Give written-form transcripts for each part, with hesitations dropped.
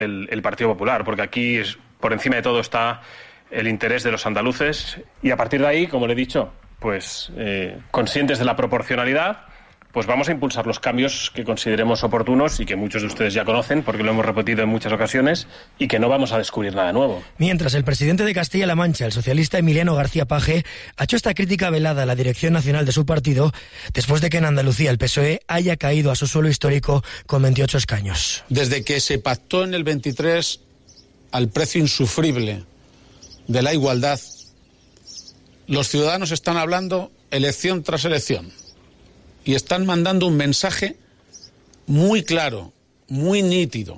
el Partido Popular, porque aquí por encima de todo está el interés de los andaluces y a partir de ahí, como le he dicho, pues conscientes de la proporcionalidad, pues vamos a impulsar los cambios que consideremos oportunos y que muchos de ustedes ya conocen porque lo hemos repetido en muchas ocasiones y que no vamos a descubrir nada nuevo. Mientras, el presidente de Castilla-La Mancha, el socialista Emiliano García Paje, ha hecho esta crítica velada a la dirección nacional de su partido después de que en Andalucía el PSOE haya caído a su suelo histórico con 28 escaños. Desde que se pactó en el 23 al precio insufrible de la igualdad, los ciudadanos están hablando elección tras elección. Y están mandando un mensaje muy claro, muy nítido.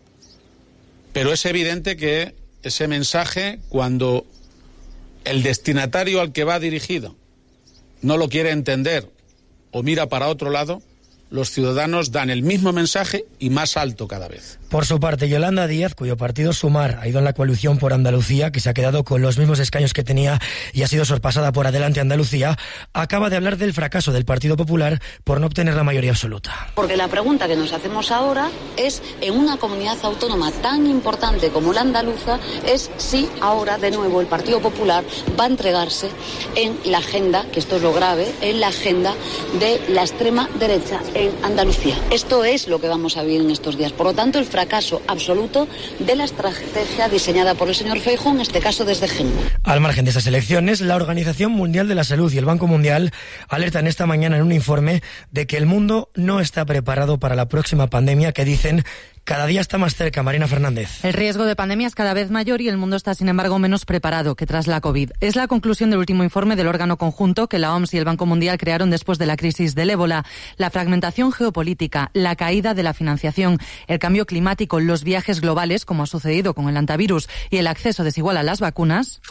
Pero es evidente que ese mensaje, cuando el destinatario al que va dirigido no lo quiere entender o mira para otro lado, los ciudadanos dan el mismo mensaje y más alto cada vez. Por su parte, Yolanda Díaz, cuyo partido Sumar ha ido en la coalición por Andalucía, que se ha quedado con los mismos escaños que tenía y ha sido sorpasada por Adelante Andalucía, acaba de hablar del fracaso del Partido Popular por no obtener la mayoría absoluta. Porque la pregunta que nos hacemos ahora es, en una comunidad autónoma tan importante como la andaluza, es si ahora de nuevo el Partido Popular va a entregarse en la agenda, que esto es lo grave, en la agenda de la extrema derecha en Andalucía. Esto es lo que vamos a vivir en estos días. Por lo tanto, el fracaso absoluto de la estrategia diseñada por el señor Feijóo, en este caso desde Génova. Al margen de estas elecciones, la Organización Mundial de la Salud y el Banco Mundial alertan esta mañana en un informe de que el mundo no está preparado para la próxima pandemia que dicen cada día está más cerca. Marina Fernández. El riesgo de pandemia es cada vez mayor y el mundo está, sin embargo, menos preparado que tras la COVID. Es la conclusión del último informe del órgano conjunto que la OMS y el Banco Mundial crearon después de la crisis del ébola. La fragmentación geopolítica, la caída de la financiación, el cambio climático, los viajes globales, como ha sucedido con el antivirus, y el acceso desigual a las vacunas.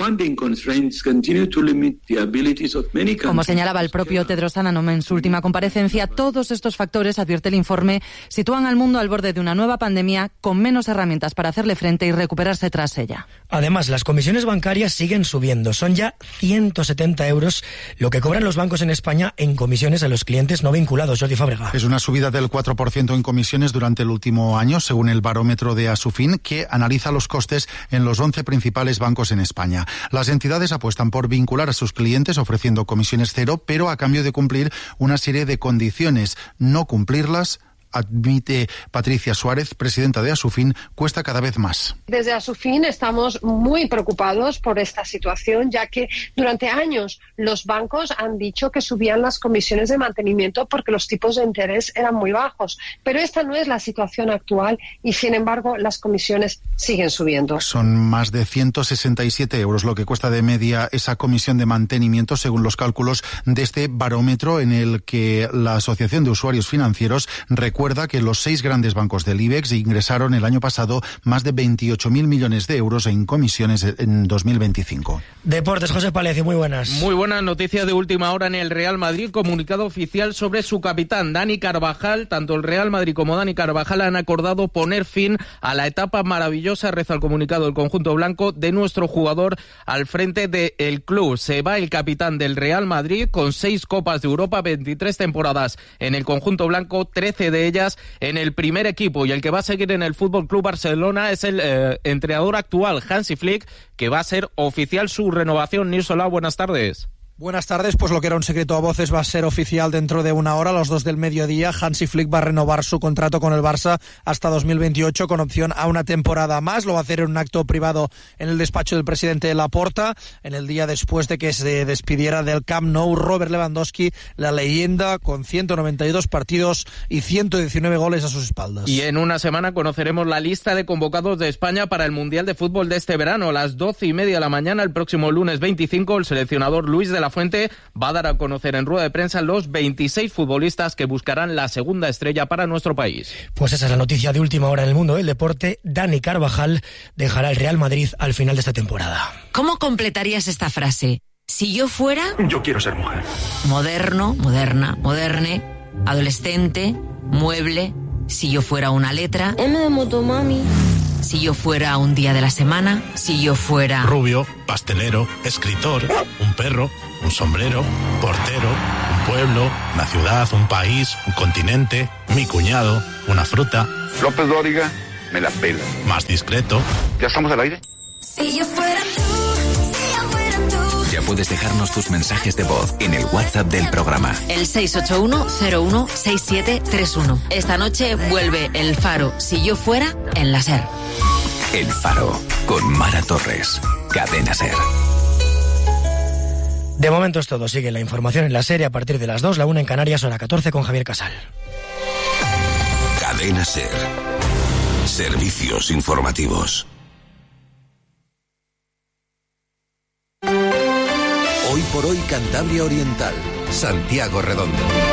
Como señalaba el propio Tedros Adhanom en su última comparecencia, todos estos factores, advierte el informe, sitúan al mundo al borde de una nueva pandemia con menos herramientas para hacerle frente y recuperarse tras ella. Además, las comisiones bancarias siguen subiendo. Son ya 170 euros lo que cobran los bancos en España en comisiones a los clientes no vinculados. Jordi Fábrega. Es una subida del 4% en comisiones durante el último año, según el barómetro de Asufin, que analiza los costes en los 11 principales bancos en España. Las entidades apuestan por vincular a sus clientes ofreciendo comisiones cero, pero a cambio de cumplir una serie de condiciones. No cumplirlas, admite Patricia Suárez, presidenta de Asufin, cuesta cada vez más. Desde Asufin estamos muy preocupados por esta situación, ya que durante años los bancos han dicho que subían las comisiones de mantenimiento porque los tipos de interés eran muy bajos. Pero esta no es la situación actual y, sin embargo, las comisiones siguen subiendo. Son más de 167 euros lo que cuesta de media esa comisión de mantenimiento, según los cálculos de este barómetro en el que la Asociación de Usuarios Financieros recuerda que los 6 grandes bancos del IBEX ingresaron el año pasado más de 28.000 millones de euros en comisiones en 2025. Deportes, José Palecio, muy buenas. Muy buenas noticias de última hora en el Real Madrid. Comunicado oficial sobre su capitán, Dani Carvajal. Tanto el Real Madrid como Dani Carvajal han acordado poner fin a la etapa maravillosa, reza el comunicado del conjunto blanco, de nuestro jugador al frente del club. Se va el capitán del Real Madrid con 6 Copas de Europa, 23 temporadas en el conjunto blanco, 13 de ellas en el primer equipo, y el que va a seguir en el Fútbol Club Barcelona es el entrenador actual, Hansi Flick, que va a ser oficial su renovación. Nirsola, buenas tardes. Buenas tardes, pues lo que era un secreto a voces va a ser oficial dentro de una hora, a las 2 del mediodía. Hansi Flick va a renovar su contrato con el Barça hasta 2028 con opción a una temporada más. Lo va a hacer en un acto privado en el despacho del presidente Laporta, en el día después de que se despidiera del Camp Nou Robert Lewandowski, la leyenda con 192 partidos y 119 goles a sus espaldas. Y en una semana conoceremos la lista de convocados de España para el Mundial de Fútbol de este verano. A las 12:30 de la mañana, el próximo lunes 25, el seleccionador Luis de la Fuente va a dar a conocer en rueda de prensa los 26 futbolistas que buscarán la segunda estrella para nuestro país. Pues esa es la noticia de última hora en el mundo del deporte. Dani Carvajal dejará el Real Madrid al final de esta temporada. ¿Cómo completarías esta frase? Si yo fuera... Yo quiero ser mujer. Moderno, moderna, moderne, adolescente, mueble. Si yo fuera una letra... M de motomami. Si yo fuera un día de la semana. Si yo fuera... Rubio, pastelero, escritor, un perro, un sombrero, portero, un pueblo, una ciudad, un país, un continente, mi cuñado, una fruta. López Dóriga, me la pela. Más discreto. ¿Ya estamos al aire? Si yo fuera tú, si yo fuera tú. Ya puedes dejarnos tus mensajes de voz en el WhatsApp del programa. El 681-016731. Esta noche vuelve El Faro, Si yo fuera, en la SER. El Faro, con Mara Torres. Cadena SER. De momento es todo. Sigue la información en la SER a partir de las 2, la 1 en Canarias, hora 14 con Javier Casal. Cadena SER. Servicios informativos. Hoy por hoy Cantabria Oriental. Santiago Redondo.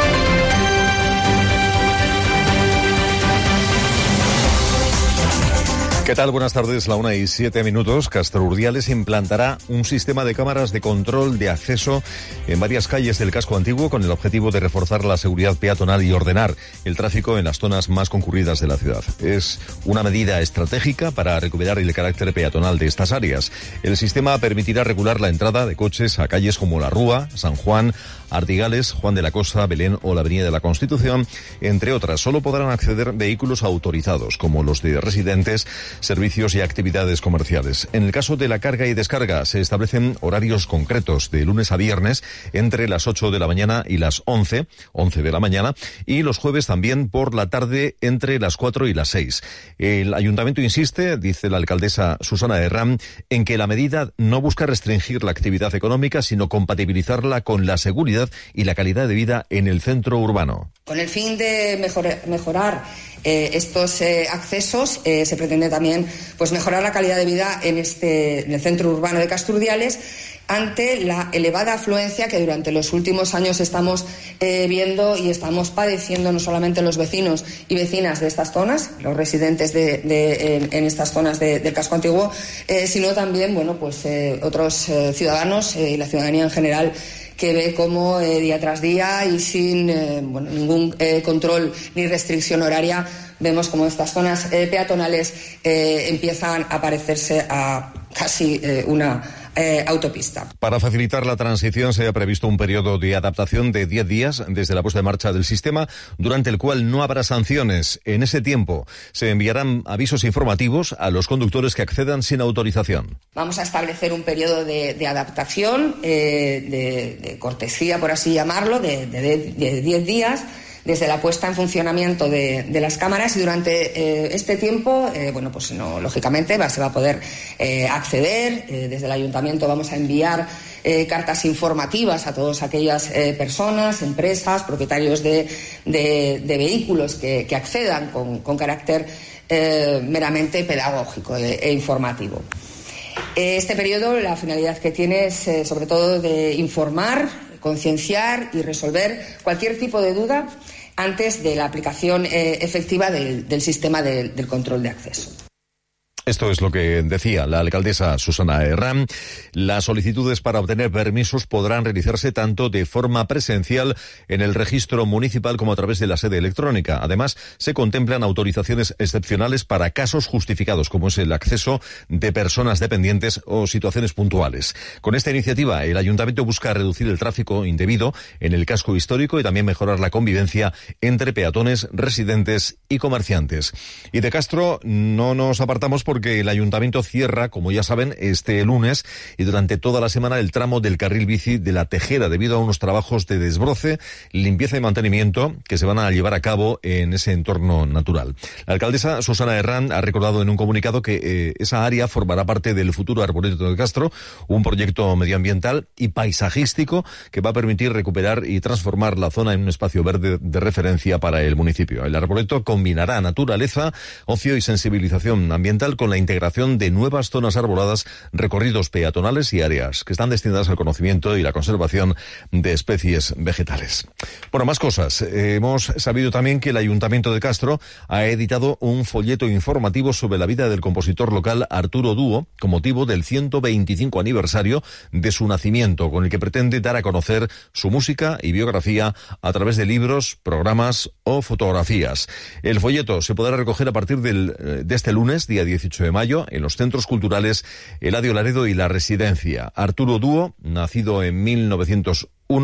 ¿Qué tal? Buenas tardes, la 1:07. Castro Urdiales implantará un sistema de cámaras de control de acceso en varias calles del casco antiguo con el objetivo de reforzar la seguridad peatonal y ordenar el tráfico en las zonas más concurridas de la ciudad. Es una medida estratégica para recuperar el carácter peatonal de estas áreas. El sistema permitirá regular la entrada de coches a calles como La Rúa, San Juan, Artigales, Juan de la Cosa, Belén o la Avenida de la Constitución, entre otras. Solo podrán acceder vehículos autorizados, como los de residentes, servicios y actividades comerciales. En el caso de la carga y descarga, se establecen horarios concretos de lunes a viernes entre las 8 de la mañana y las 11 de la mañana, y los jueves también por la tarde entre las 4 y las 6. El ayuntamiento insiste, dice la alcaldesa Susana Herrán, en que la medida no busca restringir la actividad económica, sino compatibilizarla con la seguridad y la calidad de vida en el centro urbano. Con el fin de mejorar estos accesos, se pretende también mejorar la calidad de vida en el centro urbano de Castro Urdiales, ante la elevada afluencia que durante los últimos años estamos viendo y estamos padeciendo, no solamente los vecinos y vecinas de estas zonas, los residentes en estas zonas del casco antiguo, sino también otros ciudadanos y la ciudadanía en general, que ve cómo día tras día y sin ningún control ni restricción horaria, vemos cómo estas zonas peatonales empiezan a parecerse a casi una autopista. Para facilitar la transición se ha previsto un periodo de adaptación de 10 días desde la puesta en marcha del sistema, durante el cual no habrá sanciones. En ese tiempo se enviarán avisos informativos a los conductores que accedan sin autorización. Vamos a establecer un periodo de adaptación, de cortesía, por así llamarlo, de 10 días, desde la puesta en funcionamiento de las cámaras, y durante este tiempo, lógicamente se va a poder acceder. Desde el ayuntamiento vamos a enviar cartas informativas a todas aquellas personas, empresas, propietarios de vehículos que accedan con carácter meramente pedagógico e informativo. Este periodo, la finalidad que tiene es sobre todo de informar, concienciar y resolver cualquier tipo de duda antes de la aplicación efectiva del sistema del control de acceso. Esto es lo que decía la alcaldesa Susana Herrán. Las solicitudes para obtener permisos podrán realizarse tanto de forma presencial en el registro municipal como a través de la sede electrónica. Además, se contemplan autorizaciones excepcionales para casos justificados, como es el acceso de personas dependientes o situaciones puntuales. Con esta iniciativa, el ayuntamiento busca reducir el tráfico indebido en el casco histórico y también mejorar la convivencia entre peatones, residentes y comerciantes. Y de Castro no nos apartamos porque el ayuntamiento cierra, como ya saben, este lunes y durante toda la semana el tramo del carril bici de La Tejera, debido a unos trabajos de desbroce, limpieza y mantenimiento que se van a llevar a cabo en ese entorno natural. La alcaldesa Susana Herrán ha recordado en un comunicado que esa área formará parte del futuro Arboreto de Castro, un proyecto medioambiental y paisajístico que va a permitir recuperar y transformar la zona en un espacio verde de referencia para el municipio. El arboreto combinará naturaleza, ocio y sensibilización ambiental con la integración de nuevas zonas arboladas, recorridos peatonales y áreas que están destinadas al conocimiento y la conservación de especies vegetales. Bueno, más cosas. Hemos sabido también que el Ayuntamiento de Castro ha editado un folleto informativo sobre la vida del compositor local Arturo Dúo, con motivo del 125 aniversario de su nacimiento, con el que pretende dar a conocer su música y biografía a través de libros, programas o fotografías. El folleto se podrá recoger a partir de este lunes, día 18 de mayo, en los centros culturales Eladio Laredo y La Residencia. Arturo Dúo, nacido en 1901,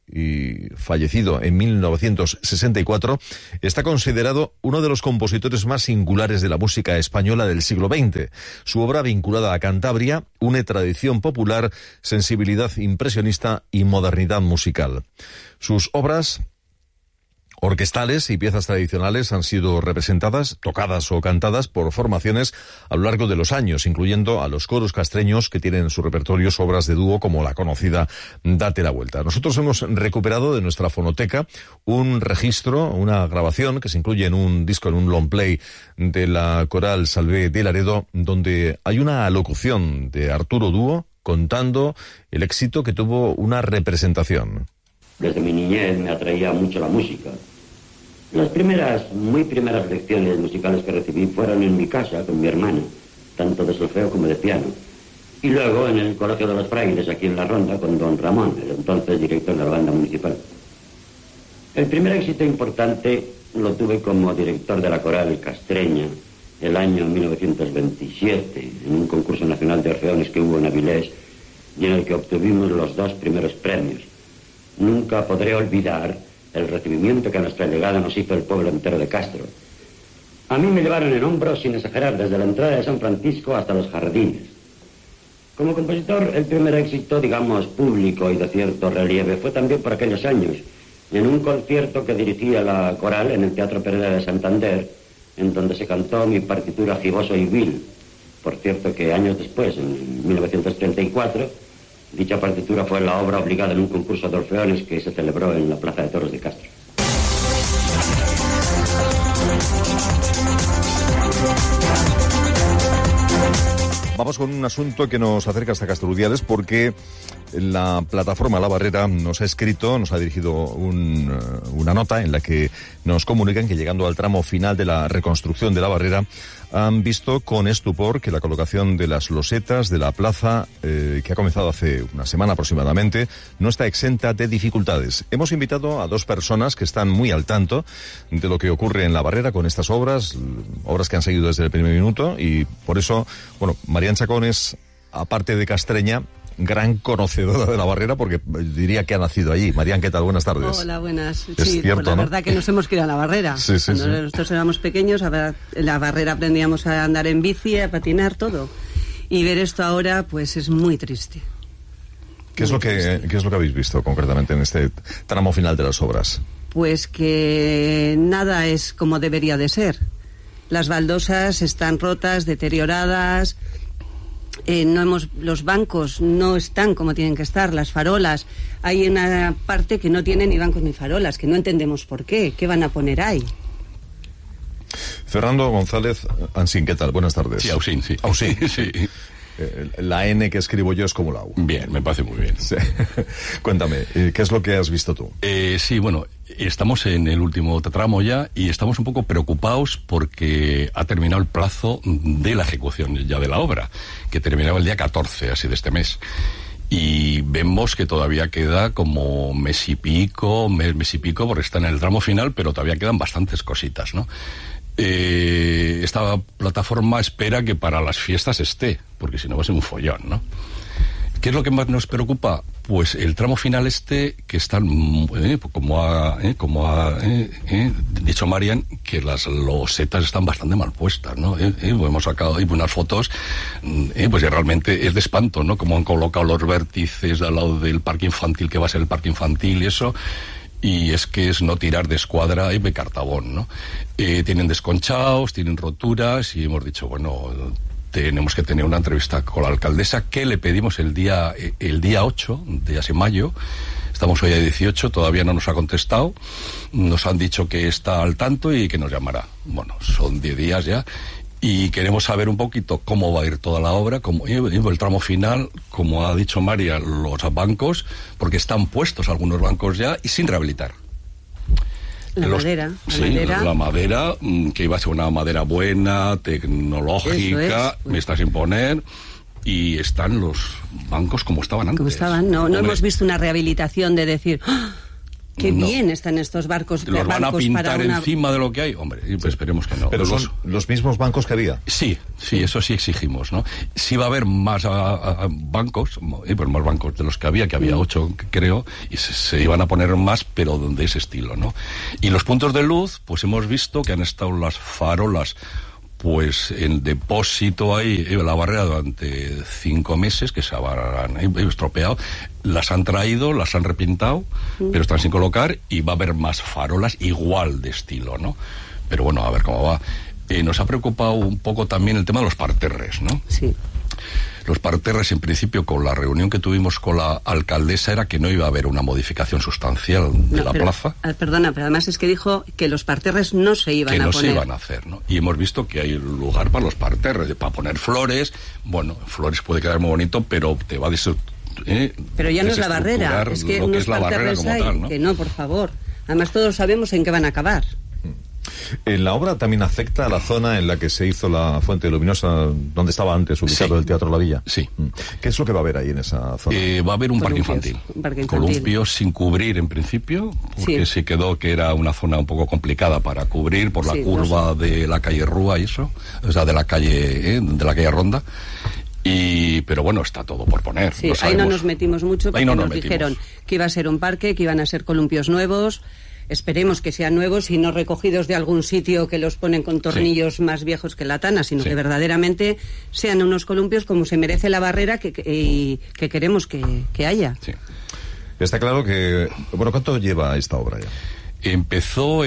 y fallecido en 1964, está considerado uno de los compositores más singulares de la música española del siglo XX. Su obra, vinculada a Cantabria, une tradición popular, sensibilidad impresionista y modernidad musical. Sus obras orquestales y piezas tradicionales han sido representadas, tocadas o cantadas por formaciones a lo largo de los años, incluyendo a los coros castreños, que tienen en su repertorio obras de dúo como la conocida Date la Vuelta. Nosotros hemos recuperado de nuestra fonoteca un registro, una grabación que se incluye en un disco, en un long play de la Coral Salvé de Laredo, donde hay una alocución de Arturo Dúo contando el éxito que tuvo una representación. Desde mi niñez me atraía mucho la música. Las muy primeras lecciones musicales que recibí fueron en mi casa con mi hermana, tanto de solfeo como de piano. Y luego en el Colegio de los Frailes, aquí en La Ronda, con don Ramón, el entonces director de la banda municipal. El primer éxito importante lo tuve como director de la Coral Castreña, el año 1927, en un concurso nacional de orfeones que hubo en Avilés, y en el que obtuvimos los 2 primeros premios. Nunca podré olvidar el recibimiento que a nuestra llegada nos hizo el pueblo entero de Castro. A mí me llevaron en hombros, sin exagerar, desde la entrada de San Francisco hasta los jardines. Como compositor, el primer éxito, digamos, público y de cierto relieve, fue también por aquellos años, en un concierto que dirigía la coral en el Teatro Pereda de Santander, en donde se cantó mi partitura Giboso y Vil. Por cierto que años después, en 1934, dicha partitura fue la obra obligada en un concurso de orfeones que se celebró en la Plaza de Toros de Castro. Vamos con un asunto que nos acerca hasta Castellrudiales, porque la plataforma La Barrera nos ha escrito, nos ha dirigido una nota en la que nos comunican que, llegando al tramo final de la reconstrucción de La Barrera, han visto con estupor que la colocación de las losetas de la plaza, que ha comenzado hace una semana aproximadamente, no está exenta de dificultades. Hemos invitado a 2 personas que están muy al tanto de lo que ocurre en La Barrera con estas obras que han seguido desde el primer minuto, y por eso, bueno, Marián Chacón es, aparte de castreña, gran conocedora de La Barrera, porque diría que ha nacido allí. Marián, ¿qué tal? Buenas tardes. Hola, buenas. Es sí, cierto, pues la ¿no? verdad que nos hemos quedado a La Barrera. Sí. Cuando nosotros éramos pequeños, en La Barrera aprendíamos a andar en bici, a patinar, todo. Y ver esto ahora, pues es muy triste. ¿Qué es lo que habéis visto concretamente en este tramo final de las obras? Pues que nada es como debería de ser. Las baldosas están rotas, deterioradas. Los bancos no están como tienen que estar, las farolas. Hay una parte que no tiene ni bancos ni farolas, que no entendemos por qué. ¿Qué van a poner ahí? Fernando González Ansín, ¿qué tal? Buenas tardes. Sí, Ausín, sí. Ausín, sí. La N que escribo yo es como la U. Bien, me parece muy bien. Sí. Cuéntame, ¿qué es lo que has visto tú? Sí, bueno, estamos en el último tramo ya y estamos un poco preocupados porque ha terminado el plazo de la ejecución ya de la obra, que terminaba el día 14, así de este mes. Y vemos que todavía queda como mes y pico, porque está en el tramo final, pero todavía quedan bastantes cositas, ¿no? Esta plataforma espera que para las fiestas esté, porque si no va a ser un follón, ¿no? ¿Qué es lo que más nos preocupa? Pues el tramo final que están, como ha dicho Marian, que las losetas están bastante mal puestas, ¿no? Hemos sacado ahí unas fotos, pues realmente es de espanto, ¿no? Como han colocado los vértices al lado del parque infantil, que va a ser el parque infantil y eso. Y es que es no tirar de escuadra y de cartabón, ¿no? Tienen desconchados, tienen roturas, y hemos dicho, bueno, tenemos que tener una entrevista con la alcaldesa, que le pedimos el día 8 de mayo. Estamos hoy a 18, todavía no nos ha contestado. Nos han dicho que está al tanto y que nos llamará. Bueno, son 10 días ya. Y queremos saber un poquito cómo va a ir toda la obra, el tramo final, como ha dicho María, los bancos, porque están puestos algunos bancos ya y sin rehabilitar. La madera, que iba a ser una madera buena, tecnológica, me está sin poner, y están los bancos como estaban antes. Como estaban, no hemos visto una rehabilitación de decir... ¡Oh! Qué bien están estos barcos. ¿Los van a pintar para una... encima de lo que hay? Hombre, pues esperemos que no. Pero son los mismos bancos que había. Sí, eso sí exigimos, ¿no? Sí va a haber más bancos, pues más bancos de los que había 8, creo, y se iban a poner más, pero de ese estilo, ¿no? Y los puntos de luz, pues hemos visto que han estado las farolas pues en depósito ahí, la barrera durante 5 meses, que se habrán estropeado, las han traído, las han repintado, pero están sin colocar, y va a haber más farolas igual de estilo, ¿no? Pero bueno, a ver cómo va. Nos ha preocupado un poco también el tema de los parterres, ¿no? Sí. Los parterres, en principio, con la reunión que tuvimos con la alcaldesa, era que no iba a haber una modificación sustancial de la plaza. Perdona, pero además es que dijo que los parterres no se iban a poner. Que no se iban a hacer, ¿no? Y hemos visto que hay lugar para los parterres, para poner flores. Bueno, flores puede quedar muy bonito, pero te va a pero ya no es la barrera, es que unos parterres hay, tal, ¿no? Que no, por favor. Además todos sabemos en qué van a acabar. En la obra también afecta a la zona en la que se hizo la fuente luminosa, donde estaba antes ubicado el Teatro La Villa. Sí. ¿Qué es lo que va a haber ahí en esa zona? Va a haber un parque infantil. Columpios sin cubrir en principio, porque se quedó que era una zona un poco complicada para cubrir por la curva de la calle Rúa y eso, o sea, de la calle Ronda. Pero bueno, está todo por poner. Sí, ahí no nos metimos mucho porque nos dijeron que iba a ser un parque, que iban a ser columpios nuevos. Esperemos que sean nuevos y no recogidos de algún sitio que los ponen con tornillos más viejos que la tana, sino que verdaderamente sean unos columpios como se merece la barrera que queremos que haya. Sí. Está claro que... Bueno, ¿cuánto lleva esta obra ya? Empezó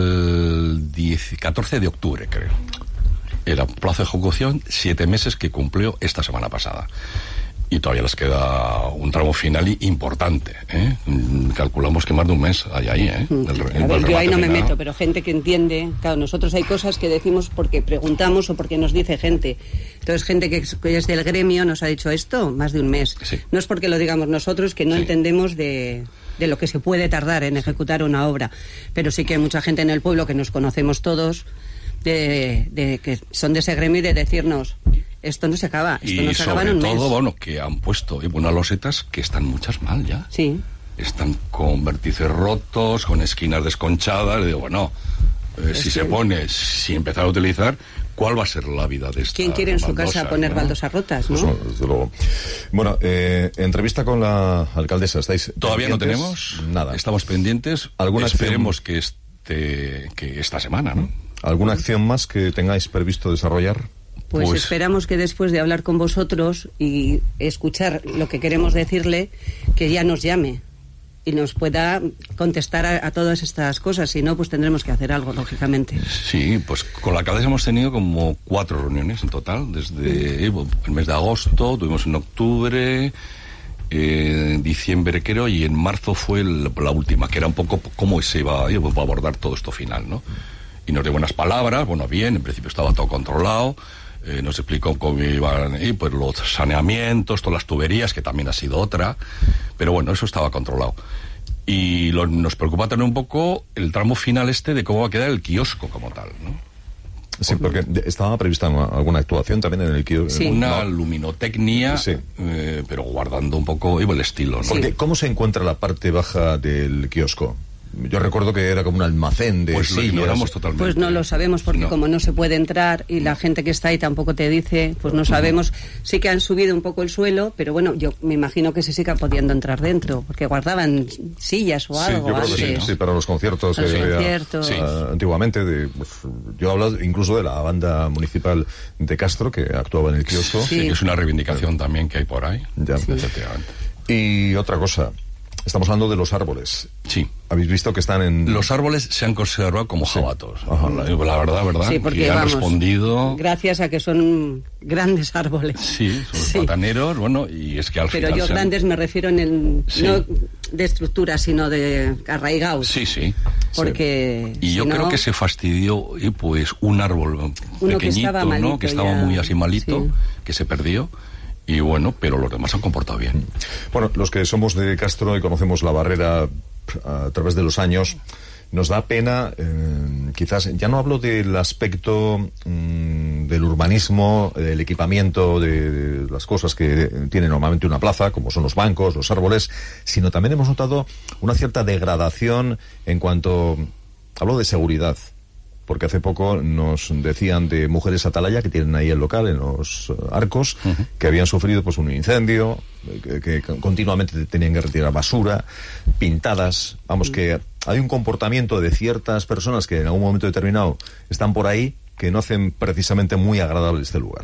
el 14 de octubre, creo. Era plazo de ejecución 7 meses, que cumplió esta semana pasada. Y todavía les queda un tramo final importante, ¿eh? Calculamos que más de un mes hay ahí, ¿eh? Yo ahí no me meto, pero gente que entiende. Claro, nosotros hay cosas que decimos porque preguntamos o porque nos dice gente. Entonces, gente que es del gremio nos ha dicho esto, más de un mes. Sí. No es porque lo digamos nosotros, que no entendemos de lo que se puede tardar en ejecutar una obra. Pero sí que hay mucha gente en el pueblo que nos conocemos todos, que son de ese gremio, y de decirnos... Esto no se acaba, esto no se acaba en un mes. Y sobre todo, bueno, que han puesto unas losetas que están muchas mal ya. Sí. Están con vértices rotos, con esquinas desconchadas. Digo, bueno, si se pone, si empezar a utilizar, ¿cuál va a ser la vida de esta ¿Quién quiere en su casa poner baldosas rotas, no? Pues, desde luego. Bueno, entrevista con la alcaldesa, ¿estáis todavía pendientes? No tenemos nada? Estamos pendientes. Esperemos que esta semana, ¿no? ¿Alguna acción más que tengáis previsto desarrollar? Pues esperamos que después de hablar con vosotros y escuchar lo que queremos decirle, que ya nos llame y nos pueda contestar a todas estas cosas. Si no, pues tendremos que hacer algo, lógicamente. Sí, pues con la alcaldesa hemos tenido como 4 reuniones en total, desde el mes de agosto, tuvimos en octubre, en diciembre creo, y en marzo fue la última, que era un poco cómo se iba a abordar todo esto final, ¿no? Y nos dio buenas palabras, bueno, bien, en principio estaba todo controlado. Nos explicó cómo iban pues los saneamientos, todas las tuberías, que también ha sido otra, pero bueno, eso estaba controlado. Y nos preocupa también un poco el tramo final de cómo va a quedar el kiosco como tal, ¿no? Sí, porque estaba prevista alguna actuación también en el kiosco. Sí. Una luminotecnia, pero guardando un poco el estilo, ¿no? Porque, ¿cómo se encuentra la parte baja del kiosco? Yo recuerdo que era como un almacén de sillas. Lo ignoramos totalmente. Pues no lo sabemos, porque como no se puede entrar y la gente que está ahí tampoco te dice, pues no sabemos. Sí que han subido un poco el suelo, pero bueno, yo me imagino que se siga pudiendo entrar dentro, porque guardaban sillas o algo. Yo creo que sí, para los conciertos. Antiguamente, yo he hablado incluso de la banda municipal de Castro, que actuaba en el kiosco. Sí, que es una reivindicación también que hay por ahí. Ya. Efectivamente. Y otra cosa... Estamos hablando de los árboles. Sí. ¿Habéis visto que están en...? Los árboles se han conservado como jabatos. La verdad, sí, porque, que han respondido... Gracias a que son grandes árboles. Sí, son plataneros, bueno, y es que al final... Pero yo grandes me refiero no de estructura, sino de arraigados. Sí. Porque... Y yo creo que se fastidió, pues, un árbol pequeñito, ¿no? Que estaba muy así malito, que se perdió. Y bueno, pero los demás se han comportado bien. Bueno, los que somos de Castro y conocemos la barrera a través de los años, nos da pena, quizás, ya no hablo del aspecto del urbanismo, del equipamiento de las cosas que tiene normalmente una plaza, como son los bancos, los árboles, sino también hemos notado una cierta degradación en cuanto... Hablo de seguridad, porque hace poco nos decían de Mujeres Atalaya, que tienen ahí el local en los Arcos, que habían sufrido pues un incendio, que continuamente tenían que retirar basura, pintadas, vamos, que hay un comportamiento de ciertas personas que en algún momento determinado están por ahí, que no hacen precisamente muy agradable este lugar.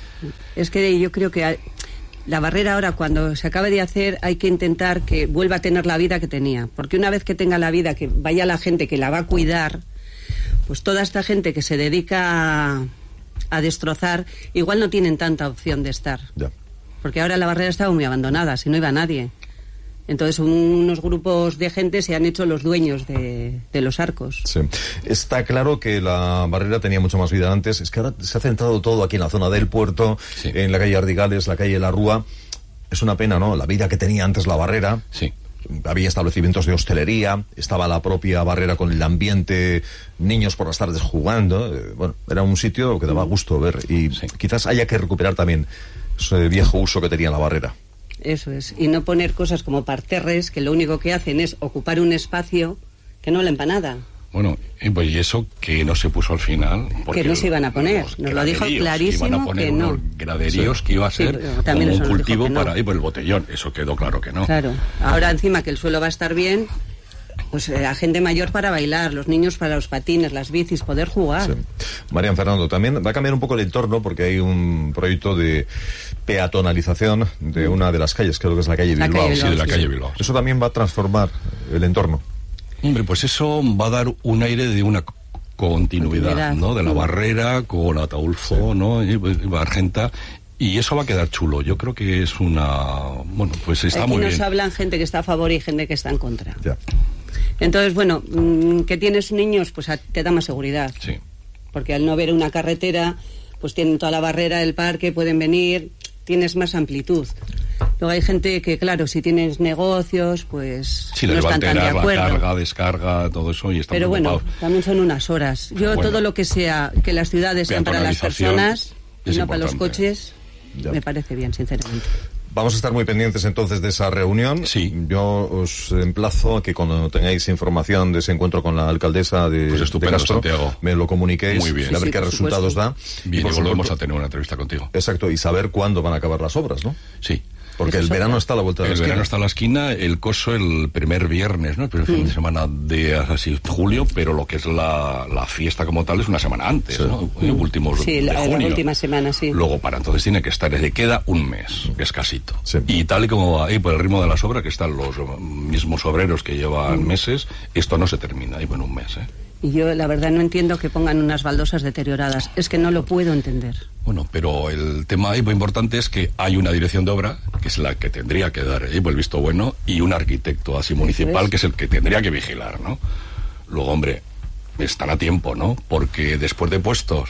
Es que yo creo que la barrera ahora, cuando se acabe de hacer, hay que intentar que vuelva a tener la vida que tenía, porque una vez que tenga la vida, que vaya la gente que la va a cuidar, pues toda esta gente que se dedica a destrozar, igual no tienen tanta opción de estar. Ya. Porque ahora la barrera estaba muy abandonada, si no iba nadie. Entonces unos grupos de gente se han hecho los dueños de los Arcos. Sí. Está claro que la barrera tenía mucho más vida antes. Es que ahora se ha centrado todo aquí en la zona del puerto, en la calle Ardigales, la calle La Rúa. Es una pena, ¿no? La vida que tenía antes la barrera. Sí. Había establecimientos de hostelería, estaba la propia barrera con el ambiente, niños por las tardes jugando. Bueno, era un sitio que daba gusto ver y quizás haya que recuperar también ese viejo uso que tenía la barrera. Eso es, y no poner cosas como parterres que lo único que hacen es ocupar un espacio que no valen para nada. Bueno, pues y eso que no se puso al final. Que no se iban a poner, nos lo dijo clarísimo iban a poner que no. Unos graderíos que iba a ser como un cultivo para ir por el botellón, eso quedó claro que no. Claro, ahora encima que el suelo va a estar bien, pues la gente mayor para bailar, los niños para los patines, las bicis, poder jugar. Sí. Marian Fernando, también va a cambiar un poco el entorno porque hay un proyecto de peatonalización de una de las calles, creo que es la calle Bilbao. Sí, de la calle Bilbao. Eso también va a transformar el entorno. Hombre, pues eso va a dar un aire de una continuidad, ¿no? De la barrera con Ataulfo, ¿no? Y Argenta. Y eso va a quedar chulo. Yo creo que es una... Bueno, pues está aquí muy bien. Aquí nos hablan gente que está a favor y gente que está en contra. Ya. Entonces, bueno, que tienes niños, pues te da más seguridad. Sí. Porque al no ver una carretera, pues tienen toda la barrera, el parque, pueden venir, tienes más amplitud. Luego hay gente que, claro, si tienes negocios, pues sí, no están tan de acuerdo. La carga, descarga, todo eso, y están Pero preocupados. Bueno, también son unas horas. Yo todo lo que sea, que las ciudades sean para las personas y no para los coches, me parece bien, sinceramente. Vamos a estar muy pendientes entonces de esa reunión. Sí. Yo os emplazo a que cuando tengáis información de ese encuentro con la alcaldesa de Castro, Santiago, me lo comuniquéis, muy bien. A ver qué resultados da. Bien, y volvemos a tener una entrevista contigo. Exacto, y saber cuándo van a acabar las obras, ¿no? Sí. Porque el verano está a la vuelta de la esquina. El verano está a la esquina, el coso el primer viernes, ¿no? El primer fin de semana de así julio, pero lo que es la fiesta como tal es una semana antes, ¿no? Últimos de junio. La última semana, sí. Luego para entonces tiene que estar, le queda un mes, escasito. Sí. Y tal y como ahí por el ritmo de las obras, que están los mismos obreros que llevan meses, esto no se termina ahí en un mes, ¿eh? Y yo, la verdad, no entiendo que pongan unas baldosas deterioradas. Es que no lo puedo entender. Bueno, pero el tema ahí muy importante es que hay una dirección de obra, que es la que tendría que dar el visto bueno, y un arquitecto así municipal, que es el que tendría que vigilar, ¿no? Luego, hombre, están a tiempo, ¿no? Porque después de puestos,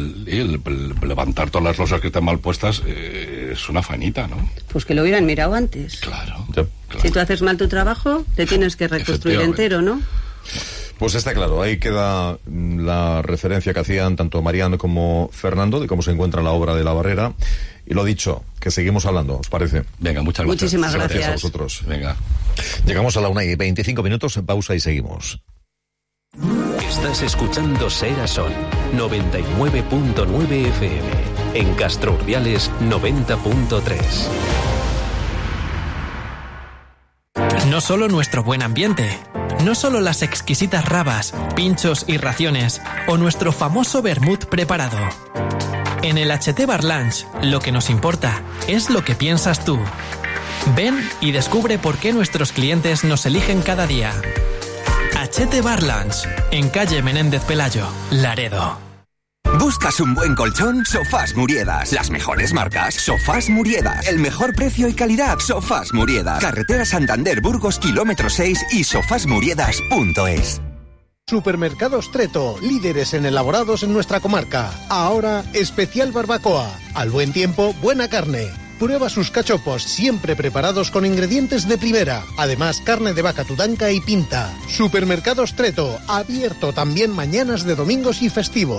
el levantar todas las losas que están mal puestas es una faenita, ¿no? Pues que lo hubieran mirado antes. Claro. Si tú haces mal tu trabajo, te tienes que reconstruir entero, ¿no? Pues está claro, ahí queda la referencia que hacían tanto Mariano como Fernando de cómo se encuentra la obra de la barrera. Y lo dicho, que seguimos hablando, ¿os parece? Venga, muchas gracias. Muchísimas gracias. Gracias a vosotros. Venga. Llegamos a la 1:25, pausa y seguimos. Estás escuchando Ser a Son, 99.9 FM. En Castro Urdiales, 90.3. No solo nuestro buen ambiente, no solo las exquisitas rabas, pinchos y raciones, o nuestro famoso vermut preparado. En el HT Bar Lunch, lo que nos importa es lo que piensas tú. Ven y descubre por qué nuestros clientes nos eligen cada día. HT Bar Lunch, en calle Menéndez Pelayo, Laredo. ¿Buscas un buen colchón? Sofás Muriedas. Las mejores marcas. Sofás Muriedas. El mejor precio y calidad. Sofás Muriedas. Carretera Santander Burgos, kilómetro 6 y sofasmuriedas.es. Supermercados Treto, líderes en elaborados en nuestra comarca. Ahora, especial barbacoa. Al buen tiempo, buena carne. Prueba sus cachopos, siempre preparados con ingredientes de primera. Además, carne de vaca tudanca y pinta. Supermercados Treto, abierto también mañanas de domingos y festivos.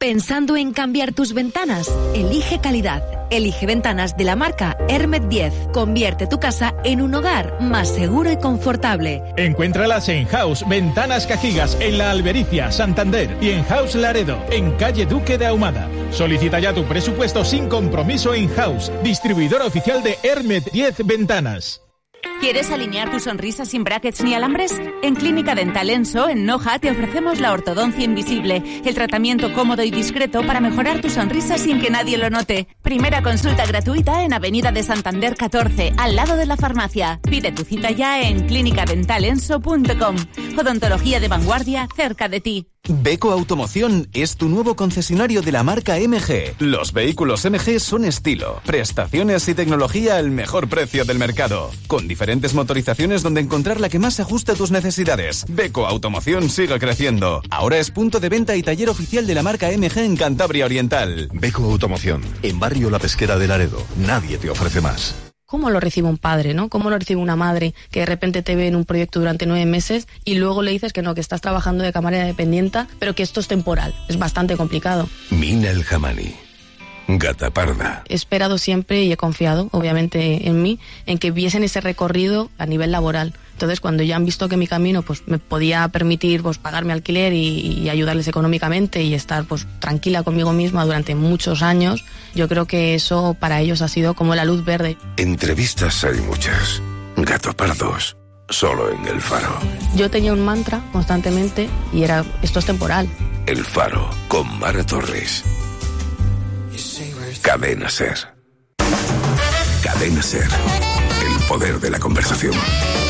¿Pensando en cambiar tus ventanas? Elige calidad. Elige ventanas de la marca Hermet 10. Convierte tu casa en un hogar más seguro y confortable. Encuéntralas en House Ventanas Cajigas, en La Albericia, Santander, y en House Laredo, en calle Duque de Ahumada. Solicita ya tu presupuesto sin compromiso en House, distribuidor oficial de Hermet 10 Ventanas. ¿Quieres alinear tu sonrisa sin brackets ni alambres? En Clínica Dental Enso, en Noja, te ofrecemos la ortodoncia invisible, el tratamiento cómodo y discreto para mejorar tu sonrisa sin que nadie lo note. Primera consulta gratuita en Avenida de Santander 14, al lado de la farmacia. Pide tu cita ya en clinicadentalenso.com. Odontología de vanguardia cerca de ti. Beko Automoción es tu nuevo concesionario de la marca MG. Los vehículos MG son estilo, prestaciones y tecnología al mejor precio del mercado, con diferentes motorizaciones donde encontrar la que más se ajuste a tus necesidades. Beko Automoción sigue creciendo. Ahora es punto de venta y taller oficial de la marca MG en Cantabria Oriental. Beko Automoción, en Barrio La Pesquera de Laredo. Nadie te ofrece más. ¿Cómo lo recibe un padre, no? ¿Cómo lo recibe una madre que de repente te ve en un proyecto durante 9 meses y luego le dices que no, que estás trabajando de camarera dependienta, pero que esto es temporal? Es bastante complicado. Mina El Hamani, gata parda. He esperado siempre y he confiado, obviamente, en mí, en que viesen ese recorrido a nivel laboral. Entonces, cuando ya han visto que mi camino pues me podía permitir pues pagarme alquiler y ayudarles económicamente y estar pues tranquila conmigo misma durante muchos años, yo creo que eso para ellos ha sido como la luz verde. Entrevistas hay muchas. Gato pardos, solo en El Faro. Yo tenía un mantra constantemente y era, esto es temporal. El Faro, con Mara Torres. Cadena Ser. Cadena Ser. El poder de la conversación.